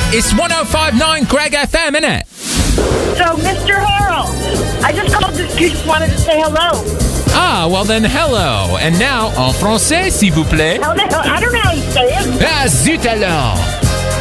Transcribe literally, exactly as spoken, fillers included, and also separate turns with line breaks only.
It's one oh five point nine Greg F M, innit?
So, Mister Harold, I just called this because just wanted to say hello.
Ah, well then, hello. And now, en français, s'il vous plaît.
Hell no, I don't know how you say it.
Ah, zut alors.